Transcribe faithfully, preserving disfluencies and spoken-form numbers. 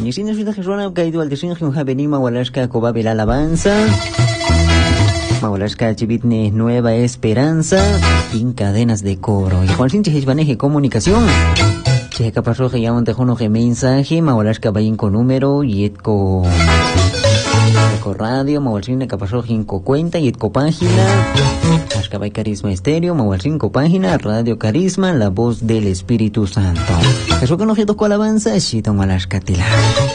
Y si nos fitas que suena caído al deseo que venimos a Walashka Kobabe la alabanza. Mawalashka Chivitne Nueva Esperanza. Sin cadenas de coro. Y Juan Sinche Hishbaneje Comunicación. Che capaz que ya un tejono que mensaje. Mawalashka Bayin con número. Y etco. Etco radio. Mawalshine capaz co cuenta. Y etco página. Ashkabay Carisma Estéreo. Mawalshin co página. Radio Carisma. La voz del Espíritu Santo. Eso que no se tocó alabanza. Shito Malashka Tila.